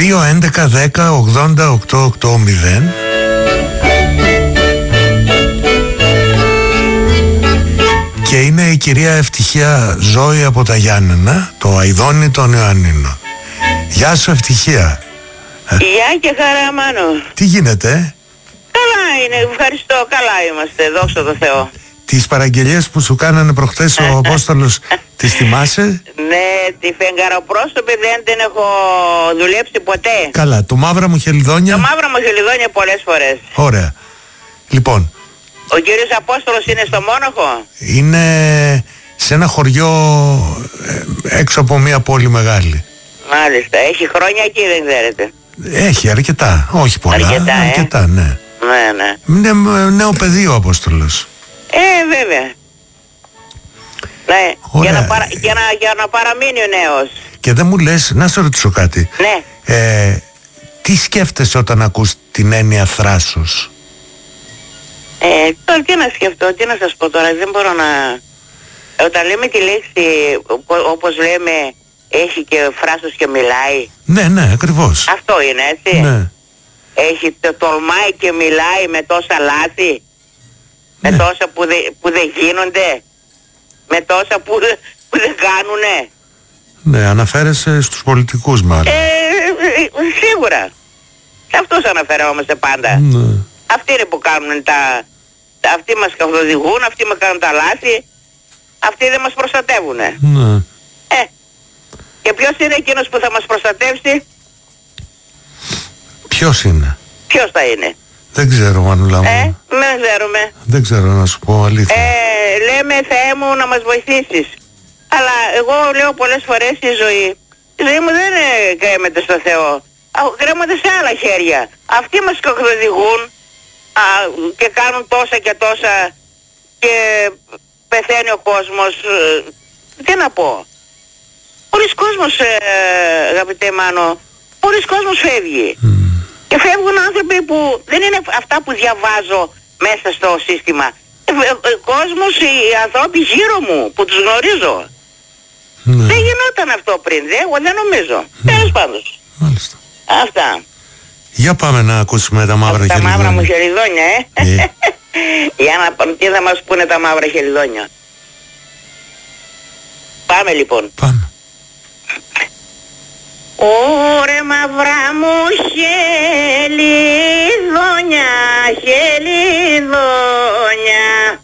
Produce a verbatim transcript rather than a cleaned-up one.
δύο έντεκα δέκα ογδόντα οκτώ ογδόντα. Και είναι η κυρία Ευτυχία Ζώη από τα Γιάννενα, το Αηδόνι τον Ιωαννίνο. Γεια σου Ευτυχία. Γεια και χαρά Μάνο. Τι γίνεται? Καλά είναι, ευχαριστώ, καλά είμαστε, δόξα τω Θεώ. Τις παραγγελίες που σου κάνανε προχτές ο Απόστολος, τις θυμάσαι? Ναι, τη φεγγαροπρόσωπη δεν την έχω δουλέψει ποτέ. Καλά, το Μαύρα μου Χελιδόνια. Το Μαύρα μου Χελιδόνια πολλές φορές. Ωραία. Λοιπόν, ο κύριος Απόστολος είναι στο Μόναχο? Είναι σε ένα χωριό έξω από μια πόλη μεγάλη. Μάλιστα, έχει χρόνια εκεί δεν ξέρετε? Έχει αρκετά, όχι πολλά, αρκετά, αρκετά ε? ναι. Ναι, ναι. Είναι νέο παιδί ο Απόστολος. Ε, βέβαια. Ναι, για να, παρα... για, να... για να παραμείνει ο νέος. Και δεν μου λες, να σε ρωτήσω κάτι. Ναι. Ε, τι σκέφτεσαι όταν ακούς την έννοια θράσος? Ε, τώρα τι να σκεφτώ, τι να σας πω τώρα, δεν μπορώ να... Όταν λέμε τη λέξη, όπως λέμε, έχει και φράσος και μιλάει. Ναι, ναι, ακριβώς. Αυτό είναι, έτσι. Ναι. Έχει, το τολμάει και μιλάει με τόσα λάθη. Ναι. Με τόσα που, δε, που δεν γίνονται. Με τόσα που, που δεν κάνουνε. Ναι, αναφέρεσαι στους πολιτικούς μάλλον. Ε, σίγουρα. Σε αυτούς αναφερόμαστε πάντα. Ναι. Αυτοί είναι που κάνουν τα... Αυτοί μας καθοδηγούν, αυτοί μας κάνουν τα λάθη. Αυτοί δεν μας προστατεύουν. Ναι. Ε, και ποιος είναι εκείνος που θα μας προστατεύσει? Ποιος είναι? Ποιος θα είναι? Δεν ξέρω, Μανούλα μου. Ε, δεν ξέρουμε. Δεν ξέρω να σου πω αλήθεια. Ε, λέμε Θεέ μου να μας βοηθήσεις. Αλλά εγώ λέω πολλές φορές η ζωή. Η ζωή μου δεν ε, κρέμεται στο Θεό. Α, κρέμονται σε άλλα χέρια. Αυτοί μας καθοδηγούν α, και κάνουν τόσα και τόσα και πεθαίνει ο κόσμος. Τι να πω. Πολλοί κόσμος, ε, αγαπητέ Μάνο, πολλοί κόσμος φεύγει. Mm. Και φεύγουν άνθρωποι που δεν είναι αυτά που διαβάζω μέσα στο σύστημα. Ε, ε, ε, κόσμος, οι άνθρωποι γύρω μου που τους γνωρίζω. Mm. Δεν γινόταν αυτό πριν, δε, εγώ δεν νομίζω. Mm. Τέλος πάντων. Μάλιστα. Αυτά. Για πάμε να ακούσουμε τα μαύρα τα χελιδόνια. Τα μαύρα μου χελιδόνια, ε. Yeah. Για να πάμε, τι θα μας πούνε τα μαύρα χελιδόνια. Πάμε λοιπόν. Πάμε. Ωρε μαύρα μου χελιδόνια, χελιδόνια,